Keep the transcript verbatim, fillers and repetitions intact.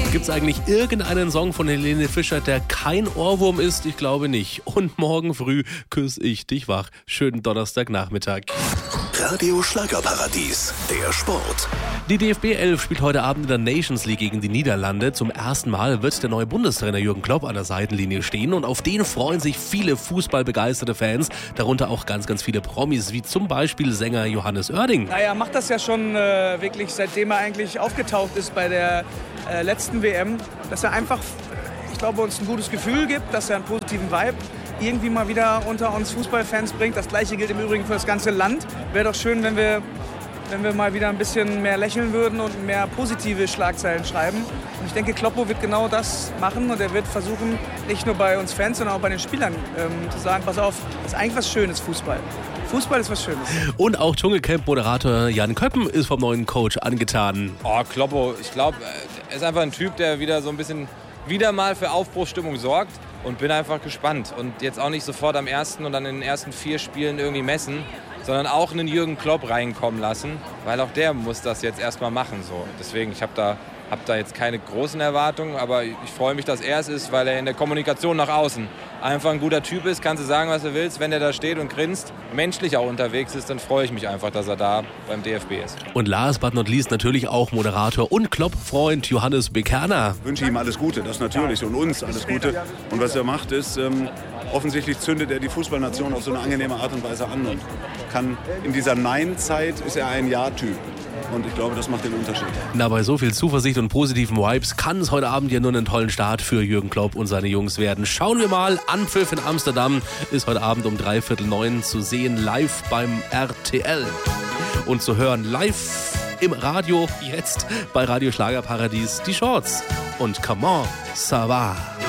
Gibt es eigentlich irgendeinen Song von Helene Fischer, der kein Ohrwurm ist? Ich glaube nicht. Und morgen früh küsse ich dich wach. Schönen Donnerstagnachmittag. Radio Schlagerparadies, der Sport. Die D F B elf spielt heute Abend in der Nations League gegen die Niederlande. Zum ersten Mal wird der neue Bundestrainer Jürgen Klopp an der Seitenlinie stehen. Und auf den freuen sich viele fußballbegeisterte Fans. Darunter auch ganz, ganz viele Promis, wie zum Beispiel Sänger Johannes Oerding. Naja, macht das ja schon äh, wirklich, seitdem er eigentlich aufgetaucht ist bei der äh, letzten W M. Dass er einfach, ich glaube, uns ein gutes Gefühl gibt, dass er einen positiven Vibe irgendwie mal wieder unter uns Fußballfans bringt. Das Gleiche gilt im Übrigen für das ganze Land. Wäre doch schön, wenn wir, wenn wir mal wieder ein bisschen mehr lächeln würden und mehr positive Schlagzeilen schreiben. Und ich denke, Kloppo wird genau das machen und er wird versuchen, nicht nur bei uns Fans, sondern auch bei den Spielern ähm, zu sagen, pass auf, das ist eigentlich was Schönes, Fußball. Fußball ist was Schönes. Und auch Dschungelcamp-Moderator Jan Köppen ist vom neuen Coach angetan. Oh, Kloppo, ich glaube, er ist einfach ein Typ, der wieder so ein bisschen wieder mal für Aufbruchsstimmung sorgt. Und bin einfach gespannt. Und jetzt auch nicht sofort am ersten und dann in den ersten vier Spielen irgendwie messen, sondern auch einen Jürgen Klopp reinkommen lassen, weil auch der muss das jetzt erstmal machen. So. Deswegen, ich habe da, hab da jetzt keine großen Erwartungen, aber ich freue mich, dass er es ist, weil er in der Kommunikation nach außen einfach ein guter Typ ist. Kannst du sagen, was du willst, wenn er da steht und grinst, menschlich auch unterwegs ist, dann freue ich mich einfach, dass er da beim D F B ist. Und last but not least natürlich auch Moderator und Klopp-Freund Johannes Bekerner. Ich wünsche ihm alles Gute, das natürlich, und uns alles Gute. Und was er macht ist, ähm, offensichtlich zündet er die Fußballnation auf so eine angenehme Art und Weise an und kann in dieser Nein-Zeit ist er ein Ja-Typ. Und ich glaube, das macht den Unterschied. Na, bei so viel Zuversicht und positiven Vibes kann es heute Abend ja nur einen tollen Start für Jürgen Klopp und seine Jungs werden. Schauen wir mal, Anpfiff in Amsterdam ist heute Abend um dreiviertel neun zu sehen, live beim R T L. Und zu hören live im Radio, jetzt bei Radio Schlagerparadies, die Shorts. Und Come on, ça va.